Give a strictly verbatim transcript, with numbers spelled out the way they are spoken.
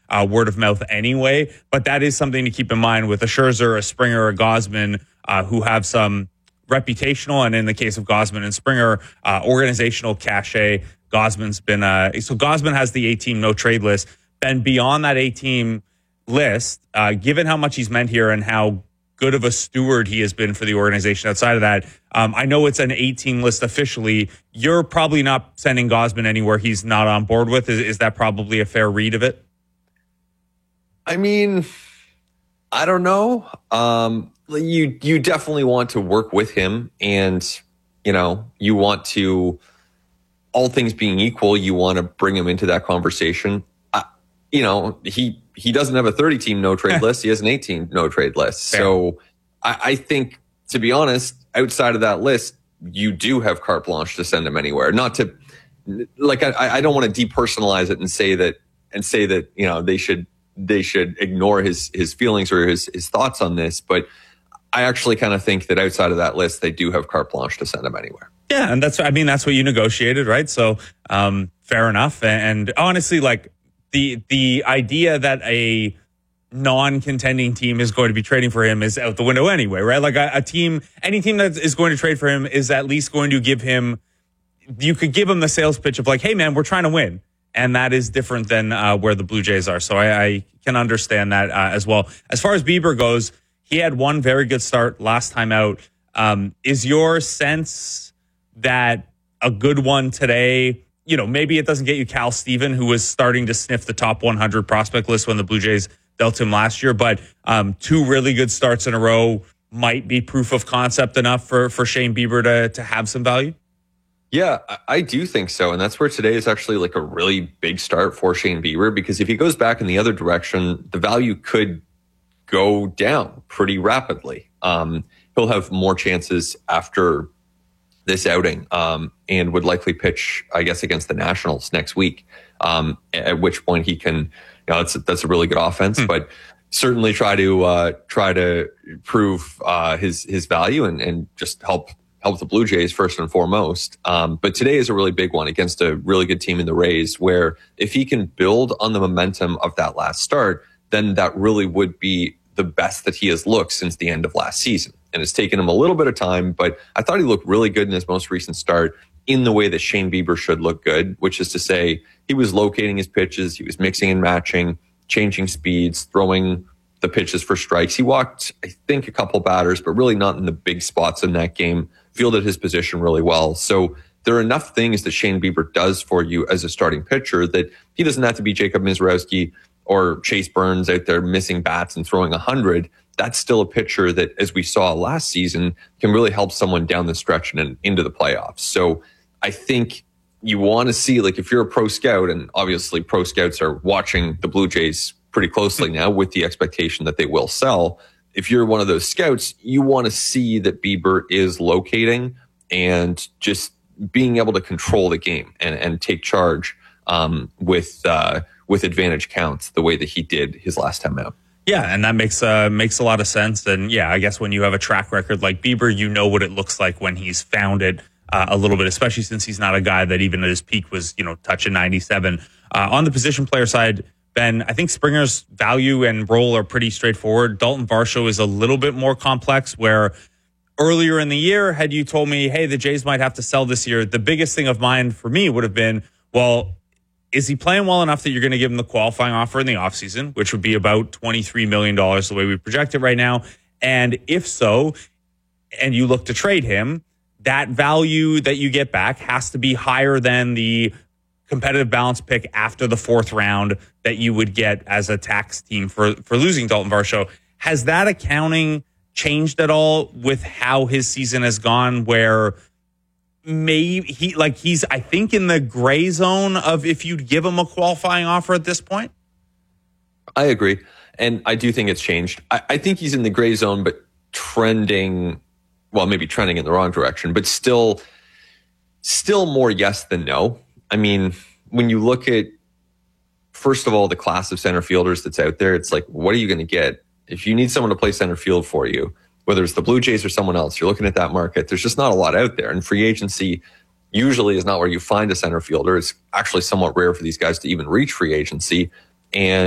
uh, word of mouth anyway. But that is something to keep in mind with a Scherzer, a Springer, a Gausman, uh, who have some reputational, and in the case of Gausman and Springer, uh, organizational cachet. Gausman's been uh, so Gausman has the eight-team no-trade list. Then beyond that eight-team list, uh, given how much he's meant here and how good of a steward he has been for the organization outside of that, um, I know it's an eight-team list officially. You're probably not sending Gausman anywhere he's not on board with. Is, is that probably a fair read of it? I mean, I don't know. Um, you you definitely want to work with him, and you know you want to, all things being equal, you want to bring him into that conversation. Uh, you know, he he doesn't have a thirty-team no-trade list. He has an eight-team no-trade list. Fair. So I, I think, to be honest, outside of that list, you do have carte blanche to send him anywhere. Not to, like, I, I don't want to depersonalize it and say that and say that you know they should they should ignore his his feelings or his his thoughts on this, but I actually kind of think that outside of that list, they do have carte blanche to send him anywhere. Yeah, and that's, I mean, that's what you negotiated, right? So, um, fair enough. And honestly, like the the idea that a non-contending team is going to be trading for him is out the window anyway, right? Like a, a team, any team that is going to trade for him is at least going to give him, you could give him the sales pitch of like, hey man, we're trying to win. And that is different than uh, where the Blue Jays are. So I, I can understand that uh, as well. As far as Bieber goes, he had one very good start last time out. Um, is your sense that a good one today, you know, maybe it doesn't get you Cal Steven, who was starting to sniff the top one hundred prospect list when the Blue Jays dealt him last year, but um, two really good starts in a row might be proof of concept enough for, for Shane Bieber to, to have some value? Yeah, I do think so. And that's where today is actually like a really big start for Shane Bieber, because if he goes back in the other direction, the value could go down pretty rapidly. Um, he'll have more chances after this outing um, and would likely pitch, I guess, against the Nationals next week, um, at which point he can, you know, that's, that's a really good offense, hmm. but certainly try to uh, try to prove uh, his his value and, and just help help the Blue Jays first and foremost. Um, but today is a really big one against a really good team in the Rays, where if he can build on the momentum of that last start, then that really would be the best that he has looked since the end of last season. And it's taken him a little bit of time, but I thought he looked really good in his most recent start in the way that Shane Bieber should look good, which is to say he was locating his pitches, he was mixing and matching, changing speeds, throwing the pitches for strikes. He walked, I think, a couple batters, but really not in the big spots in that game, fielded his position really well. So there are enough things that Shane Bieber does for you as a starting pitcher that he doesn't have to be Jacob Misiorowski or Chase Burns out there missing bats and throwing one hundred. That's still a pitcher that, as we saw last season, can really help someone down the stretch and into the playoffs. So I think you want to see, like, if you're a pro scout, and obviously pro scouts are watching the Blue Jays pretty closely now with the expectation that they will sell. If you're one of those scouts, you want to see that Bieber is locating and just being able to control the game and, and take charge um, with uh, with advantage counts the way that he did his last time out. Yeah, and that makes uh, makes a lot of sense. And yeah, I guess when you have a track record like Bieber, you know what it looks like when he's found it uh, a little bit, especially since he's not a guy that even at his peak was, you know, touching ninety-seven. Uh, on the position player side, Ben, I think Springer's value and role are pretty straightforward. Dalton Varsho is a little bit more complex, where earlier in the year, had you told me, hey, the Jays might have to sell this year, the biggest thing of mine for me would have been, well, is he playing well enough that you're going to give him the qualifying offer in the offseason, which would be about twenty-three million dollars the way we project it right now? And if so, and you look to trade him, that value that you get back has to be higher than the competitive balance pick after the fourth round that you would get as a tax team for, for losing Dalton Varsho. Has that accounting changed at all with how his season has gone, where maybe he, like he's, I think, in the gray zone of if you'd give him a qualifying offer at this point? I agree. And I do think it's changed. I, I think he's in the gray zone, but trending, well, maybe trending in the wrong direction, but still, still more yes than no. I mean, when you look at, first of all, the class of center fielders that's out there, it's like, what are you going to get? If you need someone to play center field for you, whether it's the Blue Jays or someone else, you're looking at that market. There's just not a lot out there. And free agency usually is not where you find a center fielder. It's actually somewhat rare for these guys to even reach free agency. And